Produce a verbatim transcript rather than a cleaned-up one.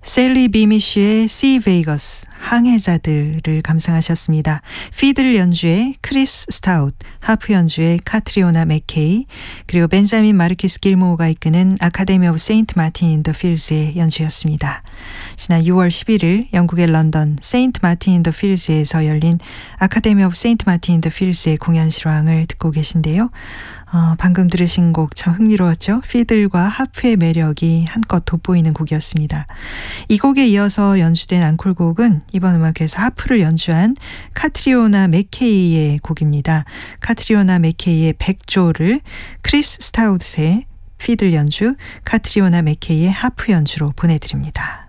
셀리 비미쉬의 시 베이거스 항해자들을 감상하셨습니다. 피들 연주의 크리스 스타웃, 하프 연주의 카트리오나 맥케이, 그리고 벤자민 마르키스 길모어가 이끄는 아카데미 오브 세인트 마틴 인 더 필즈의 연주였습니다. 지난 유월 십일일 영국의 런던 세인트 마틴 인 더 필즈에서 열린 아카데미 오브 세인트 마틴 인 더 필즈의 공연 실황을 듣고 계신데요. 어, 방금 들으신 곡 참 흥미로웠죠. 피들과 하프의 매력이 한껏 돋보이는 곡이었습니다. 이 곡에 이어서 연주된 앙콜곡은 이번 음악회에서 하프를 연주한 카트리오나 맥케이의 곡입니다. 카트리오나 맥케이의 백조를 크리스 스타우트의 피들 연주, 카트리오나 맥케이의 하프 연주로 보내드립니다.